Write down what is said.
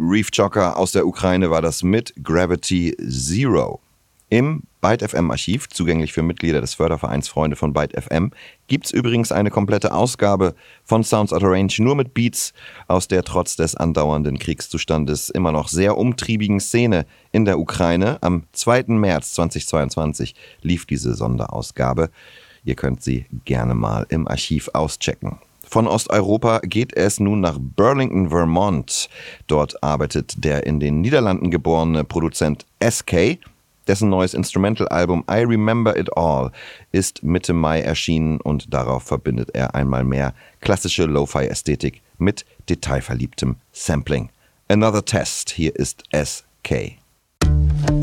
Reef Jogger aus der Ukraine war das mit Gravity Zero. Im Byte FM Archiv, zugänglich für Mitglieder des Fördervereins Freunde von Byte FM, gibt's übrigens eine komplette Ausgabe von Sounds Out of Range nur mit Beats aus der trotz des andauernden Kriegszustandes immer noch sehr umtriebigen Szene in der Ukraine. Am 2. März 2022 lief diese Sonderausgabe. Ihr könnt sie gerne mal im Archiv auschecken. Von Osteuropa geht es nun nach Burlington, Vermont. Dort arbeitet der in den Niederlanden geborene Produzent SK. Dessen neues Instrumental-Album I Remember It All ist Mitte Mai erschienen und darauf verbindet er einmal mehr klassische Lo-Fi-Ästhetik mit detailverliebtem Sampling. Another Test, hier ist SK.